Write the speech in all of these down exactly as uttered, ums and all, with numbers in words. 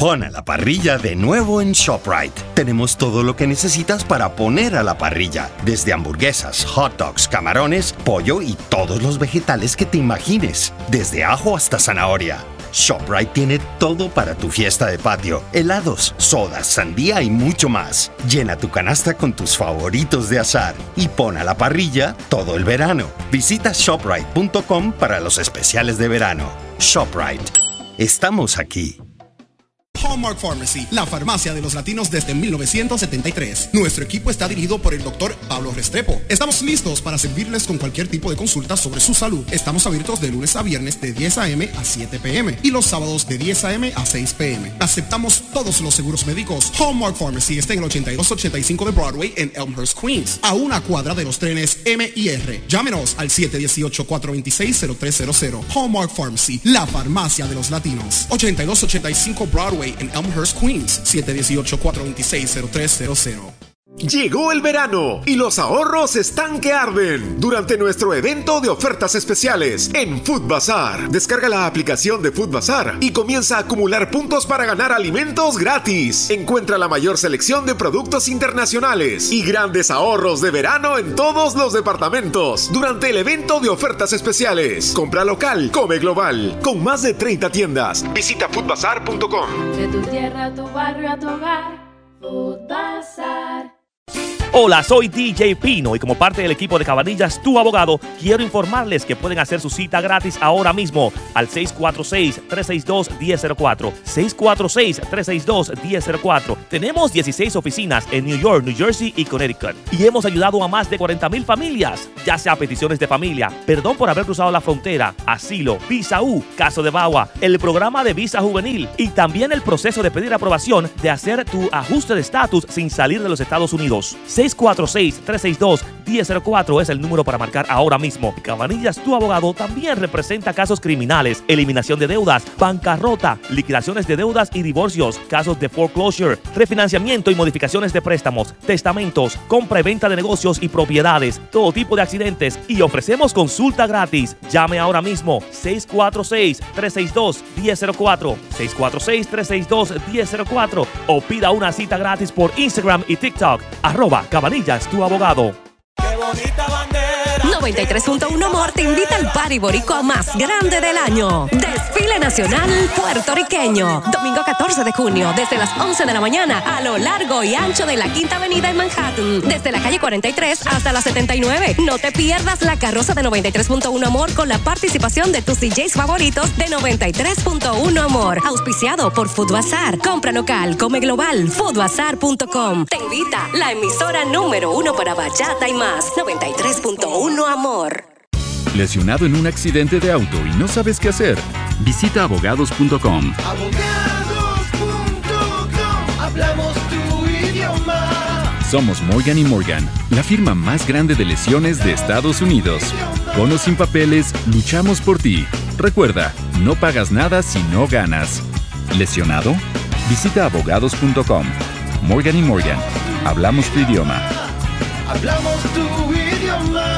Pon a la parrilla de nuevo en ShopRite. Tenemos todo lo que necesitas para poner a la parrilla, desde hamburguesas, hot dogs, camarones, pollo y todos los vegetales que te imagines, desde ajo hasta zanahoria. ShopRite tiene todo para tu fiesta de patio, helados, sodas, sandía y mucho más. Llena tu canasta con tus favoritos de asar y pon a la parrilla todo el verano. Visita shoprite punto com para los especiales de verano. ShopRite. Estamos aquí. Hallmark Pharmacy, la farmacia de los latinos desde mil novecientos setenta y tres. Nuestro equipo está dirigido por el doctor Pablo Restrepo. Estamos listos para servirles con cualquier tipo de consulta sobre su salud. Estamos abiertos de lunes a viernes de diez a eme a siete pe eme y los sábados de diez a eme a seis pe eme. Aceptamos todos los seguros médicos. Hallmark Pharmacy está en el ochenta y dos ochenta y cinco de Broadway en Elmhurst, Queens, a una cuadra de los trenes eme y erre. Llámenos al siete uno ocho, cuatro dos seis, cero tres cero cero. Hallmark Pharmacy, la farmacia de los latinos. ochenta y dos ochenta y cinco Broadway en Elmhurst, Queens, siete uno ocho, cuatro dos seis, cero tres cero cero. Llegó el verano y los ahorros están que arden durante nuestro evento de ofertas especiales en Food Bazaar. Descarga la aplicación de Food Bazaar y comienza a acumular puntos para ganar alimentos gratis. Encuentra la mayor selección de productos internacionales y grandes ahorros de verano en todos los departamentos durante el evento de ofertas especiales. Compra local, come global. Con más de treinta tiendas, visita food bazaar punto com. De tu tierra, a tu barrio, a tu hogar, Food Bazaar. Hola, soy D J Pino y como parte del equipo de Cabanillas, tu abogado, quiero informarles que pueden hacer su cita gratis ahora mismo al seis cuatro seis, tres seis dos, uno cero cero cuatro. seis cuatro seis, tres seis dos, uno cero cero cuatro. Tenemos dieciséis oficinas en New York, New Jersey y Connecticut y hemos ayudado a más de cuarenta mil familias, ya sea peticiones de familia, perdón por haber cruzado la frontera, asilo, visa U, caso de V A W A, el programa de visa juvenil y también el proceso de pedir aprobación de hacer tu ajuste de estatus sin salir de los Estados Unidos. seis cuatro seis, tres seis dos, uno cero cero cuatro es el número para marcar ahora mismo. Cabanillas, tu abogado, también representa casos criminales, eliminación de deudas, bancarrota, liquidaciones de deudas y divorcios, casos de foreclosure, refinanciamiento y modificaciones de préstamos, testamentos, compra y venta de negocios y propiedades, todo tipo de accidentes y ofrecemos consulta gratis. Llame ahora mismo seis cuatro seis, tres seis dos, uno cero cuatro, seis cuatro seis, tres seis dos, uno cero cuatro o pida una cita gratis por Instagram y TikTok, arroba Cabanillas, tu abogado. ¡Qué bonita bandera! noventa y tres punto uno Amor te invita al party boricua más grande del año. Desfile Nacional Puertorriqueño. Domingo catorce de junio, desde las once de la mañana, a lo largo y ancho de la Quinta Avenida en Manhattan. Desde la calle cuarenta y tres hasta la setenta y nueve. No te pierdas la carroza de noventa y tres punto uno Amor con la participación de tus D Js favoritos de noventa y tres punto uno Amor. Auspiciado por Food Bazaar. Compra local, come global, food bazaar punto com. Te invita la emisora número uno para bachata y más. noventa y tres punto uno Amor. ¿Lesionado en un accidente de auto y no sabes qué hacer? Visita abogados punto com. Abogados punto com. Hablamos tu idioma. Somos Morgan y Morgan, la firma más grande de lesiones de Estados Unidos. Con o sin papeles, luchamos por ti. Recuerda, no pagas nada si no ganas. ¿Lesionado? Visita abogados punto com. Morgan y Morgan, hablamos tu idioma. Hablamos tu idioma.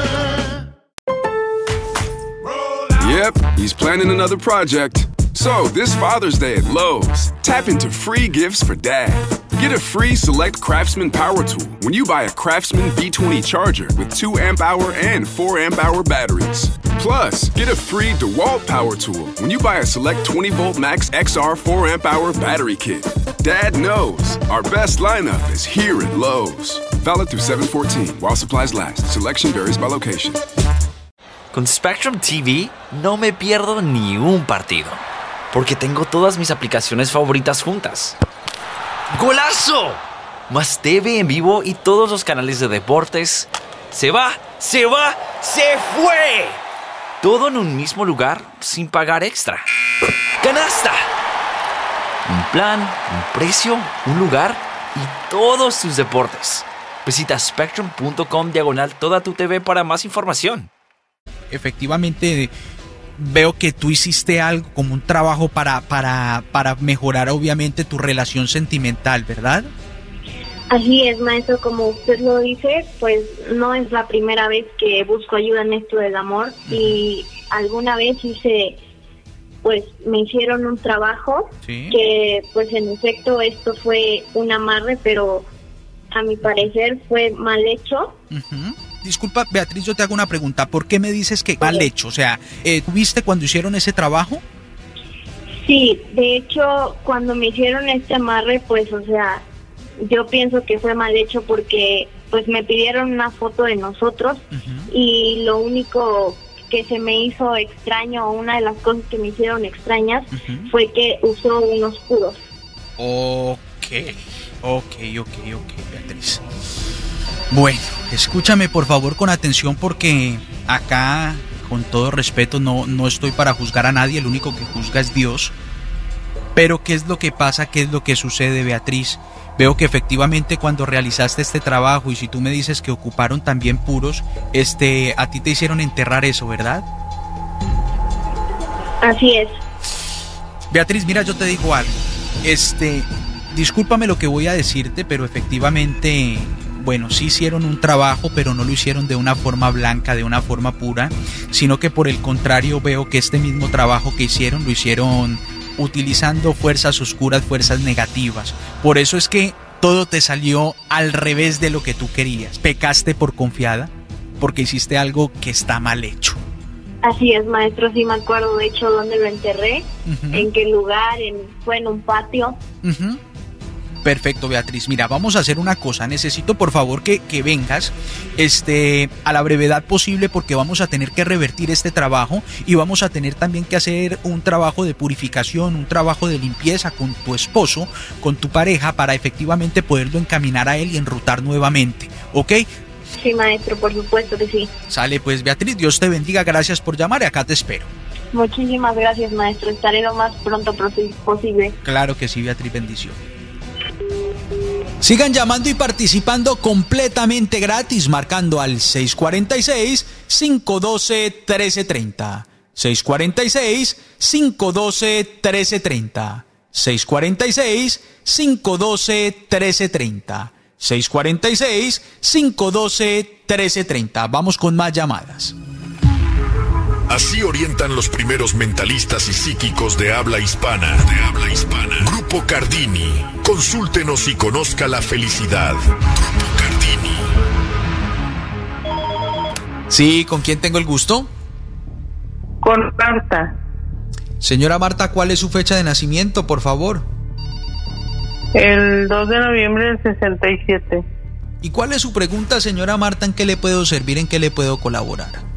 Yep, he's planning another project. So, this Father's Day at Lowe's, tap into free gifts for Dad. Get a free Select Craftsman Power Tool when you buy a Craftsman B twenty charger with two amp hour and four amp hour batteries. Plus, get a free DeWalt Power Tool when you buy a Select twenty volt Max X R four amp hour battery kit. Dad knows our best lineup is here at Lowe's. Valid through seven fourteen while supplies last. Selection varies by location. Con Spectrum T V no me pierdo ni un partido, porque tengo todas mis aplicaciones favoritas juntas. ¡Golazo! Más T V en vivo y todos los canales de deportes. ¡Se va! ¡Se va! ¡Se fue! Todo en un mismo lugar sin pagar extra. ¡Canasta! Un plan, un precio, un lugar y todos tus deportes. Visita spectrum punto com diagonal toda tu T V para más información. Efectivamente, veo que tú hiciste algo como un trabajo para, para, para mejorar obviamente tu relación sentimental, ¿verdad? Así es, maestro, como usted lo dice, pues no es la primera vez que busco ayuda en esto del amor. Uh-huh. Y alguna vez hice pues me hicieron un trabajo, ¿sí? Que pues en efecto esto fue un amarre, pero a mi parecer fue mal hecho. Uh-huh. Disculpa, Beatriz, yo te hago una pregunta. ¿Por qué me dices que mal hecho? O sea, eh, ¿viste cuando hicieron ese trabajo? Sí, de hecho, cuando me hicieron este amarre, pues, o sea, yo pienso que fue mal hecho porque, pues, me pidieron una foto de nosotros uh-huh. y lo único que se me hizo extraño, una de las cosas que me hicieron extrañas, uh-huh. fue que usó unos puros. Ok, ok, ok, ok, Beatriz. Bueno, escúchame por favor con atención porque acá, con todo respeto, no, no estoy para juzgar a nadie, el único que juzga es Dios. Pero ¿qué es lo que pasa? ¿Qué es lo que sucede, Beatriz? Veo que efectivamente cuando realizaste este trabajo y si tú me dices que ocuparon también puros, este, a ti te hicieron enterrar eso, ¿verdad? Así es. Beatriz, mira, yo te digo algo. Este, discúlpame lo que voy a decirte, pero efectivamente, bueno, sí hicieron un trabajo, pero no lo hicieron de una forma blanca, de una forma pura, sino que por el contrario veo que este mismo trabajo que hicieron, lo hicieron utilizando fuerzas oscuras, fuerzas negativas. Por eso es que todo te salió al revés de lo que tú querías. Pecaste por confiada, porque hiciste algo que está mal hecho. Así es, maestro, sí me acuerdo, de hecho, dónde lo enterré, uh-huh. en qué lugar, en, fue en un patio. Uh-huh. Perfecto, Beatriz. Mira, vamos a hacer una cosa. Necesito, por favor, que, que vengas este, a la brevedad posible porque vamos a tener que revertir este trabajo y vamos a tener también que hacer un trabajo de purificación, un trabajo de limpieza con tu esposo, con tu pareja, para efectivamente poderlo encaminar a él y enrutar nuevamente. ¿Ok? Sí, maestro, por supuesto que sí. Sale, pues, Beatriz, Dios te bendiga. Gracias por llamar y acá te espero. Muchísimas gracias, maestro. Estaré lo más pronto posible. Claro que sí, Beatriz, bendición. Sigan llamando y participando completamente gratis, marcando al seis cuatro seis, cinco uno dos, uno tres tres cero. seis cuatro seis, cinco uno dos, uno tres tres cero. seis cuatro seis, cinco uno dos, uno tres tres cero. seis cuatro seis, cinco uno dos, uno tres tres cero. Vamos con más llamadas. Así orientan los primeros mentalistas y psíquicos de habla hispana. De habla hispana. Grupo Cardini. Consúltenos y conozca la felicidad. Grupo Cardini. Sí, ¿con quién tengo el gusto? Con Marta. Señora Marta, ¿cuál es su fecha de nacimiento, por favor? El dos de noviembre del sesenta y siete. ¿Y cuál es su pregunta, señora Marta? ¿En qué le puedo servir? ¿En qué le puedo colaborar?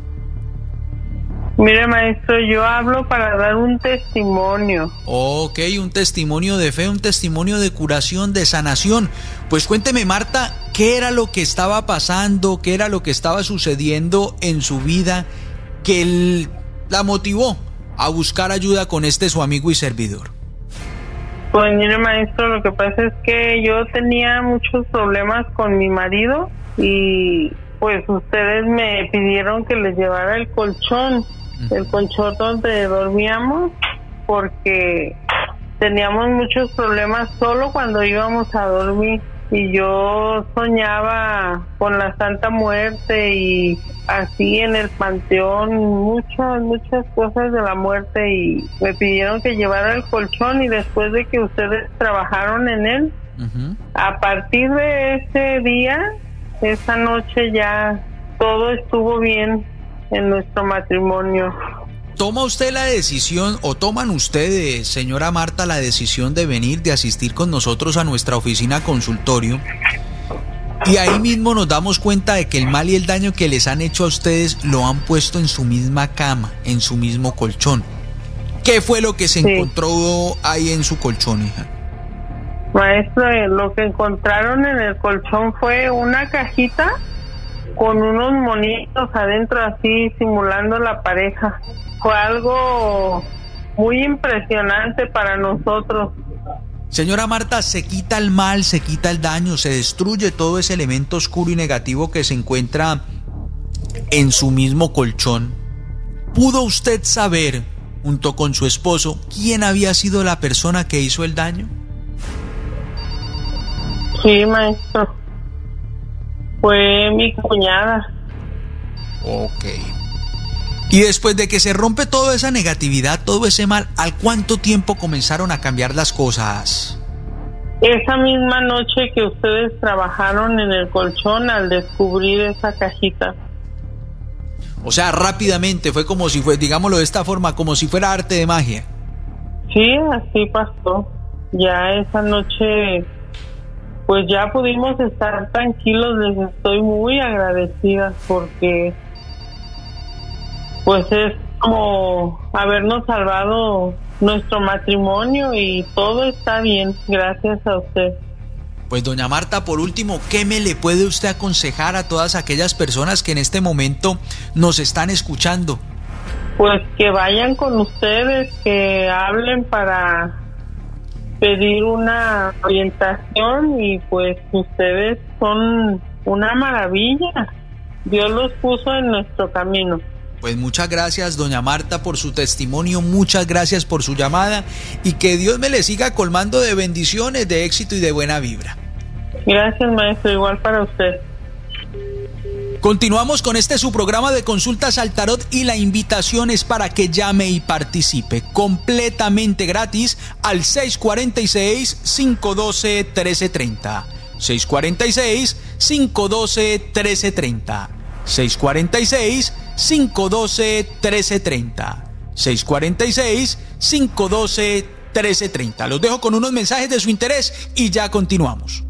Mire, maestro, yo hablo para dar un testimonio. Ok, un testimonio de fe, un testimonio de curación, de sanación. Pues cuénteme, Marta, ¿qué era lo que estaba pasando? ¿Qué era lo que estaba sucediendo en su vida que él la motivó a buscar ayuda con este su amigo y servidor? Pues mire, maestro, lo que pasa es que yo tenía muchos problemas con mi marido y pues ustedes me pidieron que les llevara el colchón. El colchón donde dormíamos, porque teníamos muchos problemas solo cuando íbamos a dormir y yo soñaba con la Santa Muerte y así en el panteón muchas, muchas cosas de la muerte y me pidieron que llevara el colchón y después de que ustedes trabajaron en él, uh-huh. a partir de ese día, esa noche ya todo estuvo bien en nuestro matrimonio. ¿Toma usted la decisión o toman ustedes, señora Marta, la decisión de venir, de asistir con nosotros a nuestra oficina consultorio? Y ahí mismo nos damos cuenta de que el mal y el daño que les han hecho a ustedes lo han puesto en su misma cama, en su mismo colchón. ¿Qué fue lo que se sí. encontró ahí en su colchón, hija? Maestro, lo que encontraron en el colchón fue una cajita con unos monitos adentro así simulando la pareja. Fue algo muy impresionante para nosotros. Señora Marta, se quita el mal, se quita el daño, se destruye todo ese elemento oscuro y negativo que se encuentra en su mismo colchón. ¿Pudo usted saber, junto con su esposo, quién había sido la persona que hizo el daño? Sí, maestro. Fue mi cuñada. Ok. Y después de que se rompe toda esa negatividad, todo ese mal, ¿al cuánto tiempo comenzaron a cambiar las cosas? Esa misma noche que ustedes trabajaron en el colchón al descubrir esa cajita. O sea, rápidamente, fue como si fue, digámoslo de esta forma, como si fuera arte de magia. Sí, así pasó. Ya esa noche, pues ya pudimos estar tranquilos. Les estoy muy agradecida porque, pues es como habernos salvado nuestro matrimonio y todo está bien, gracias a usted. Pues doña Marta, por último, ¿qué me le puede usted aconsejar a todas aquellas personas que en este momento nos están escuchando? Pues que vayan con ustedes, que hablen para pedir una orientación y pues ustedes son una maravilla. Dios los puso en nuestro camino. Pues muchas gracias, doña Marta, por su testimonio, muchas gracias por su llamada y que Dios me le siga colmando de bendiciones, de éxito y de buena vibra. Gracias, maestro, igual para usted. Continuamos con este su programa de consultas al tarot y la invitación es para que llame y participe completamente gratis al seis cuatro seis, cinco uno dos, uno tres tres cero. seis cuatro seis, cinco uno dos, uno tres tres cero. seis cuatro seis, cinco uno dos, uno tres tres cero. seis cuatro seis, cinco uno dos, uno tres tres cero. Los dejo con unos mensajes de su interés y ya continuamos.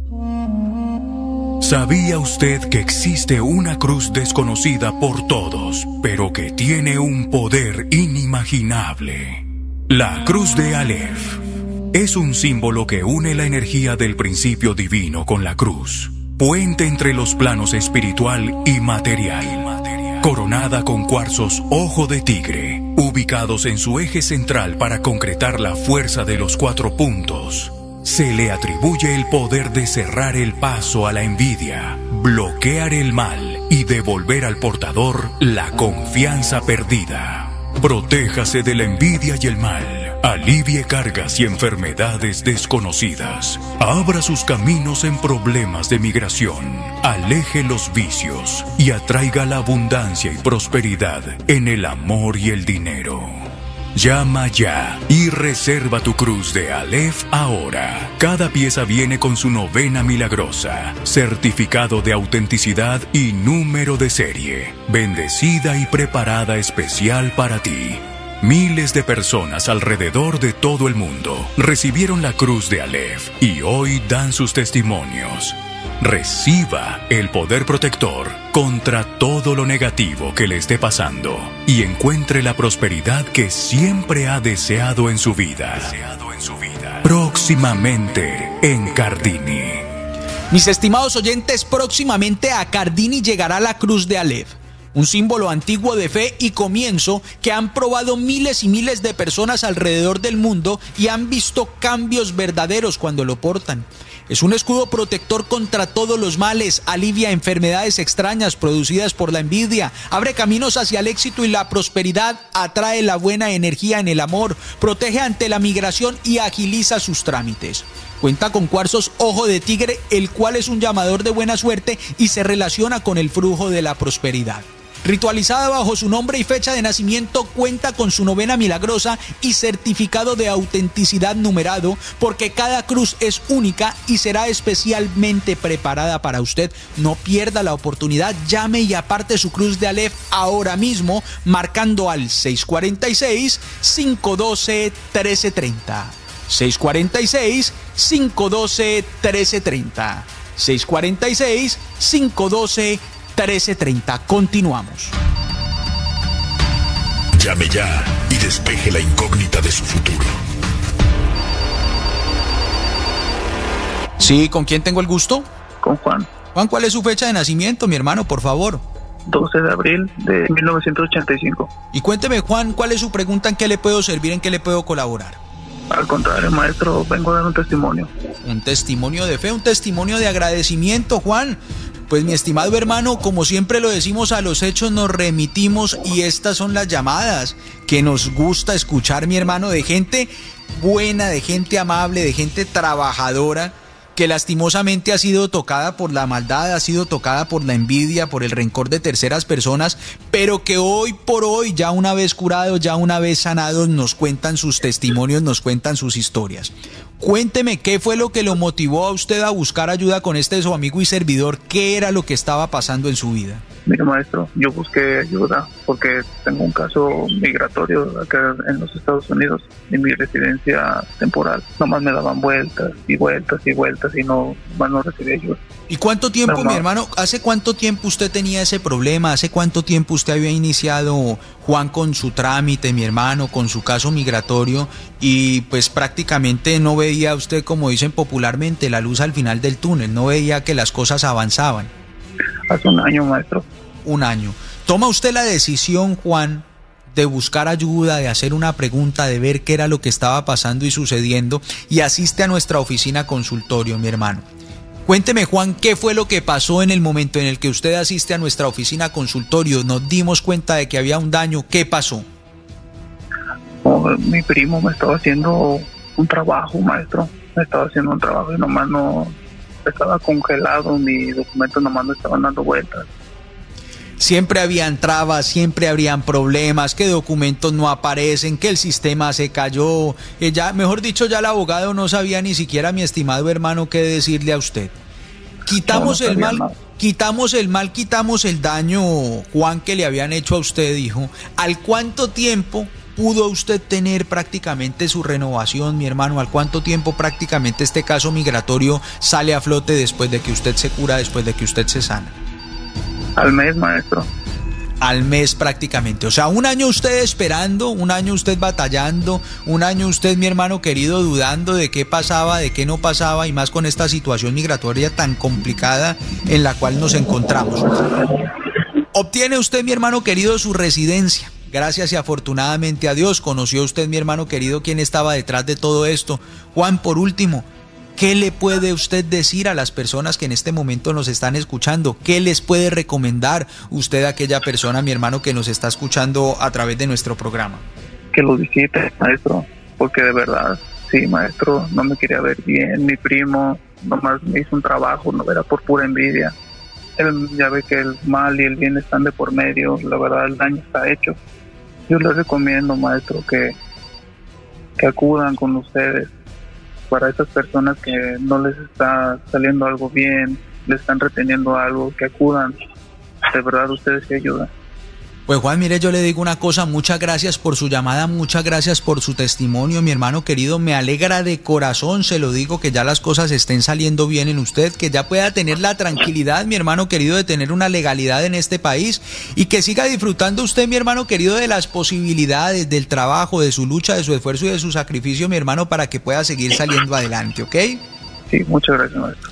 ¿Sabía usted que existe una cruz desconocida por todos, pero que tiene un poder inimaginable? La cruz de Aleph es un símbolo que une la energía del principio divino con la cruz, puente entre los planos espiritual y material, coronada con cuarzos ojo de tigre, ubicados en su eje central para concretar la fuerza de los cuatro puntos. Se le atribuye el poder de cerrar el paso a la envidia, bloquear el mal y devolver al portador la confianza perdida. Protéjase de la envidia y el mal, alivie cargas y enfermedades desconocidas, abra sus caminos en problemas de migración, aleje los vicios y atraiga la abundancia y prosperidad en el amor y el dinero. Llama ya y reserva tu cruz de Aleph ahora. Cada pieza viene con su novena milagrosa, certificado de autenticidad y número de serie, bendecida y preparada especial para ti. Miles de personas alrededor de todo el mundo recibieron la cruz de Aleph y hoy dan sus testimonios. Reciba el poder protector contra todo lo negativo que le esté pasando y encuentre la prosperidad que siempre ha deseado en su vida. Próximamente en Cardini. Mis estimados oyentes, próximamente a Cardini llegará la cruz de Aleph, un símbolo antiguo de fe y comienzo que han probado miles y miles de personas alrededor del mundo y han visto cambios verdaderos cuando lo portan. Es un escudo protector contra todos los males, alivia enfermedades extrañas producidas por la envidia, abre caminos hacia el éxito y la prosperidad, atrae la buena energía en el amor, protege ante la migración y agiliza sus trámites. Cuenta con cuarzos ojo de tigre, el cual es un llamador de buena suerte y se relaciona con el flujo de la prosperidad. Ritualizada bajo su nombre y fecha de nacimiento, cuenta con su novena milagrosa y certificado de autenticidad numerado, porque cada cruz es única y será especialmente preparada para usted. No pierda la oportunidad, llame y aparte su cruz de Aleph ahora mismo, marcando al seis cuatro seis, cinco uno dos, uno tres tres cero. seis cuatro seis, cinco uno dos, uno tres tres cero. seis cuatro seis, cinco uno dos, uno trece treinta. Continuamos. Llame ya y despeje la incógnita de su futuro. Sí, ¿con quién tengo el gusto? Con Juan. Juan, ¿cuál es su fecha de nacimiento, mi hermano, por favor? doce de abril de mil novecientos ochenta y cinco. Y cuénteme, Juan, ¿cuál es su pregunta? ¿En qué le puedo servir? ¿En qué le puedo colaborar? Al contrario, maestro, vengo a dar un testimonio. Un testimonio de fe, un testimonio de agradecimiento, Juan. Pues mi estimado hermano, como siempre lo decimos, a los hechos nos remitimos y estas son las llamadas que nos gusta escuchar, mi hermano, de gente buena, de gente amable, de gente trabajadora, que lastimosamente ha sido tocada por la maldad, ha sido tocada por la envidia, por el rencor de terceras personas, pero que hoy por hoy, ya una vez curados, ya una vez sanados, nos cuentan sus testimonios, nos cuentan sus historias. Cuénteme, ¿qué fue lo que lo motivó a usted a buscar ayuda con este su amigo y servidor? ¿Qué era lo que estaba pasando en su vida? Mire, maestro, yo busqué ayuda porque tengo un caso migratorio acá en los Estados Unidos, en mi residencia temporal. Nomás me daban vueltas y vueltas y vueltas y no, más no recibí ayuda. ¿Y cuánto tiempo, no, no. mi hermano, hace cuánto tiempo usted tenía ese problema? ¿Hace cuánto tiempo usted había iniciado, Juan, con su trámite, mi hermano, con su caso migratorio? Y pues prácticamente no veía usted, como dicen popularmente, la luz al final del túnel, no veía que las cosas avanzaban. Hace un año, maestro. Un año. ¿Toma usted la decisión, Juan, de buscar ayuda, de hacer una pregunta, de ver qué era lo que estaba pasando y sucediendo, y asiste a nuestra oficina consultorio, mi hermano? Cuénteme, Juan, ¿qué fue lo que pasó en el momento en el que usted asiste a nuestra oficina consultorio? Nos dimos cuenta de que había un daño. ¿Qué pasó? Oh, mi primo me estaba haciendo un trabajo, maestro. Me estaba haciendo un trabajo y nomás no... Estaba congelado, mis documentos nomás me estaban dando vueltas. Siempre habían trabas, siempre habrían problemas, que documentos no aparecen, que el sistema se cayó. Eh, ya, mejor dicho, ya el abogado no sabía ni siquiera, mi estimado hermano, qué decirle a usted. Quitamos no, no el mal, nada. quitamos el mal, quitamos el daño, Juan, que le habían hecho a usted, dijo. ¿Al cuánto tiempo pudo usted tener prácticamente su renovación, mi hermano? ¿Al cuánto tiempo prácticamente este caso migratorio sale a flote después de que usted se cura, después de que usted se sana? Al mes, maestro. Al mes prácticamente. O sea, un año usted esperando, un año usted batallando, un año usted, mi hermano querido, dudando de qué pasaba, de qué no pasaba, y más con esta situación migratoria tan complicada en la cual nos encontramos. Obtiene usted, mi hermano querido, su residencia. Gracias y afortunadamente a Dios conoció usted, mi hermano querido, quién estaba detrás de todo esto. Juan, por último, ¿qué le puede usted decir a las personas que en este momento nos están escuchando? ¿Qué les puede recomendar usted a aquella persona, mi hermano, que nos está escuchando a través de nuestro programa? Que lo visite, maestro, porque de verdad, sí, maestro, no me quería ver bien. Mi primo nomás me hizo un trabajo, no era por pura envidia. Él, ya ve que el mal y el bien están de por medio, la verdad el daño está hecho. Yo les recomiendo, maestro, que, que acudan con ustedes. Para esas personas que no les está saliendo algo bien, les están reteniendo algo, que acudan. De verdad, ustedes sí ayudan. Pues Juan, mire, yo le digo una cosa, muchas gracias por su llamada, muchas gracias por su testimonio, mi hermano querido, me alegra de corazón, se lo digo, que ya las cosas estén saliendo bien en usted, que ya pueda tener la tranquilidad, mi hermano querido, de tener una legalidad en este país, y que siga disfrutando usted, mi hermano querido, de las posibilidades, del trabajo, de su lucha, de su esfuerzo y de su sacrificio, mi hermano, para que pueda seguir saliendo adelante, ¿ok? Sí, muchas gracias, maestro.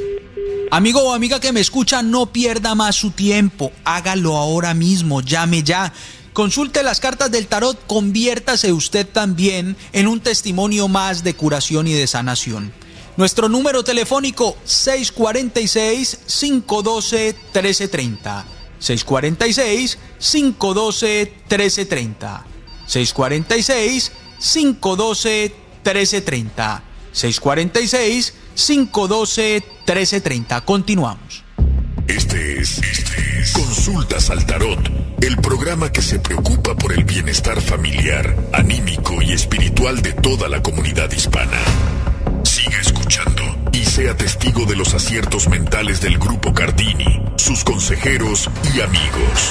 Amigo o amiga que me escucha, no pierda más su tiempo, hágalo ahora mismo, llame ya. Consulte las cartas del tarot, conviértase usted también en un testimonio más de curación y de sanación. Nuestro número telefónico seis cuatro seis, cinco uno dos, uno tres tres cero. seis cuatro seis, cinco uno dos, uno tres tres cero. seis cuatro seis, cinco uno dos, uno tres tres cero. seis cuatro seis, cinco uno dos, uno tres tres cero. Continuamos. Este es, este es Consultas al Tarot, el programa que se preocupa por el bienestar familiar, anímico y espiritual de toda la comunidad hispana. Siga escuchando y sea testigo de los aciertos mentales del Grupo Cardini, sus consejeros y amigos.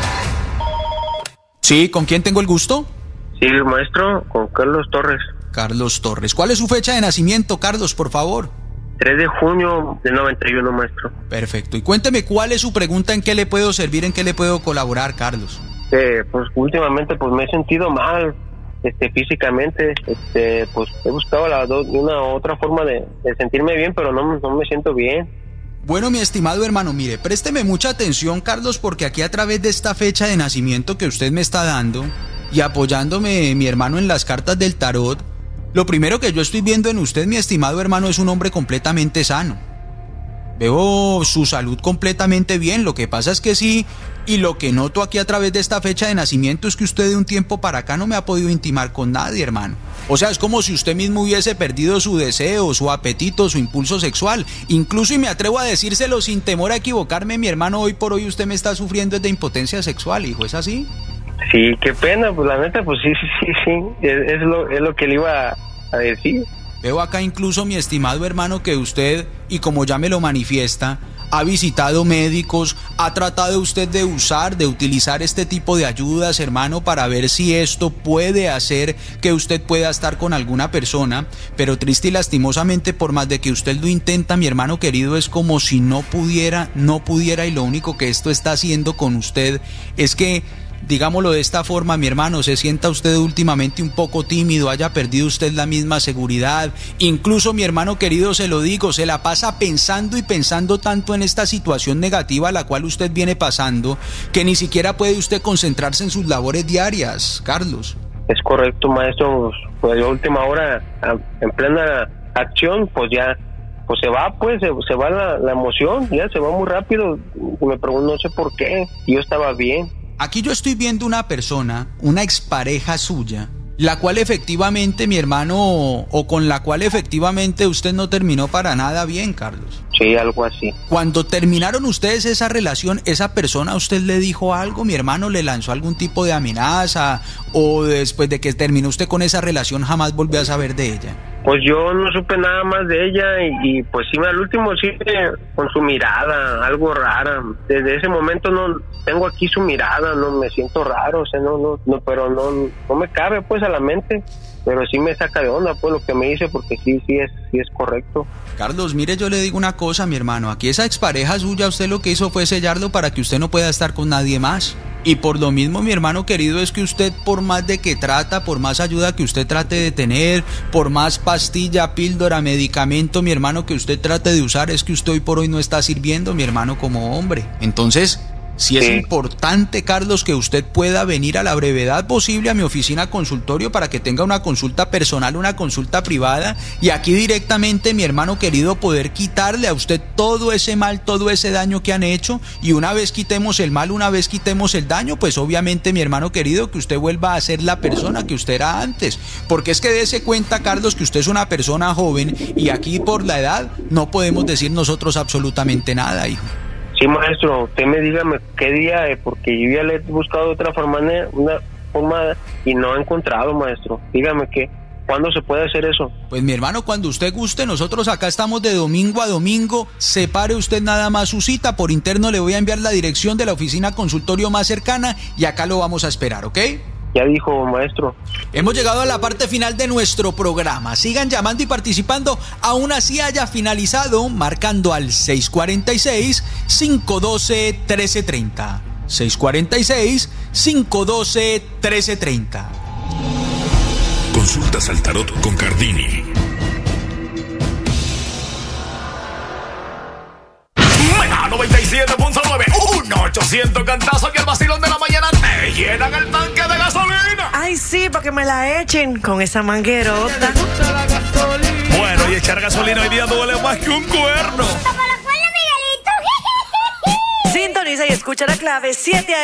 Sí, ¿con quién tengo el gusto? Sí, maestro, con Carlos Torres. Carlos Torres. ¿Cuál es su fecha de nacimiento, Carlos, por favor? tres de junio del noventa y uno, maestro. Perfecto. Y cuénteme, ¿cuál es su pregunta? ¿En qué le puedo servir? ¿En qué le puedo colaborar, Carlos? Eh, pues últimamente pues me he sentido mal, este, físicamente. Este, pues he buscado la, una otra forma de, de sentirme bien, pero no, no me siento bien. Bueno, mi estimado hermano, mire, présteme mucha atención, Carlos, porque aquí a través de esta fecha de nacimiento que usted me está dando y apoyándome, mi hermano, en las cartas del tarot, lo primero que yo estoy viendo en usted, mi estimado hermano, es un hombre completamente sano. Veo su salud completamente bien, lo que pasa es que sí, y lo que noto aquí a través de esta fecha de nacimiento es que usted de un tiempo para acá no me ha podido intimar con nadie, hermano. O sea, es como si usted mismo hubiese perdido su deseo, su apetito, su impulso sexual. Incluso, y me atrevo a decírselo sin temor a equivocarme, mi hermano, hoy por hoy usted me está sufriendo de impotencia sexual, hijo, ¿es así? Sí, qué pena, pues la neta, pues sí, sí, sí, sí, es, es, lo, es lo que le iba a decir. Veo acá incluso, mi estimado hermano, que usted, y como ya me lo manifiesta, ha visitado médicos, ha tratado usted de usar, de utilizar este tipo de ayudas, hermano, para ver si esto puede hacer que usted pueda estar con alguna persona, pero triste y lastimosamente, por más de que usted lo intenta, mi hermano querido, es como si no pudiera, no pudiera, y lo único que esto está haciendo con usted es que, digámoslo de esta forma, mi hermano, se sienta usted últimamente un poco tímido, haya perdido usted la misma seguridad. Incluso, mi hermano querido, se lo digo, se la pasa pensando y pensando tanto en esta situación negativa a la cual usted viene pasando, que ni siquiera puede usted concentrarse en sus labores diarias, Carlos. Es correcto, maestro, pues a última hora, en plena acción, pues ya, pues se va, pues, se, se va la, la emoción, ya se va muy rápido. Me pregunto, no sé por qué, yo estaba bien. Aquí yo estoy viendo una persona, una expareja suya, la cual efectivamente, mi hermano, o con la cual efectivamente usted no terminó para nada bien, Carlos. Sí, algo así. Cuando terminaron ustedes esa relación, ¿esa persona a usted le dijo algo? ¿Mi hermano le lanzó algún tipo de amenaza? ¿O después de que terminó usted con esa relación jamás volvió a saber de ella? Pues yo no supe nada más de ella y, y pues sí, al último sí, con su mirada, algo rara. Desde ese momento no tengo aquí su mirada, no me siento raro, o sea, no, no, no, pero no, no me cabe pues a la mente. Pero sí me saca de onda pues lo que me dice, porque sí, sí es, sí es correcto. Carlos, mire, yo le digo una cosa, mi hermano, aquí esa expareja suya, usted lo que hizo fue sellarlo para que usted no pueda estar con nadie más. Y por lo mismo, mi hermano querido, es que usted, por más de que trata, por más ayuda que usted trate de tener, por más pastilla, píldora, medicamento, mi hermano, que usted trate de usar, es que usted hoy por hoy no está sirviendo, mi hermano, como hombre. Entonces, sí es importante, Carlos, que usted pueda venir a la brevedad posible a mi oficina consultorio para que tenga una consulta personal, una consulta privada, y aquí directamente, mi hermano querido, poder quitarle a usted todo ese mal, todo ese daño que han hecho, y una vez quitemos el mal, una vez quitemos el daño, pues obviamente, mi hermano querido, que usted vuelva a ser la persona que usted era antes, porque es que dése cuenta, Carlos, que usted es una persona joven, y aquí por la edad no podemos decir nosotros absolutamente nada, hijo. Sí, maestro, usted me dígame qué día, eh, porque yo ya le he buscado de otra forma, una forma y no he encontrado, maestro. Dígame qué, ¿cuándo se puede hacer eso? Pues mi hermano, cuando usted guste, nosotros acá estamos de domingo a domingo. Separe usted nada más su cita, por interno le voy a enviar la dirección de la oficina consultorio más cercana y acá lo vamos a esperar, ¿ok? Ya dijo, maestro. Hemos llegado a la parte final de nuestro programa. Sigan llamando y participando, aún así haya finalizado, marcando al seis cuatro seis, cinco uno dos, uno tres tres cero. seis cuatro seis, cinco uno dos, uno tres tres cero. Consultas al tarot con Cardini. Mega noventa y siete punto nueve, uno ochocientos cantazo que el vacilón de la mañana te llenan el tanque de gasolina. Ay, sí, para que me la echen con esa manguerota. Bueno, y echar gasolina hoy día duele más que un cuerno. Sintoniza y escucha la clave siete a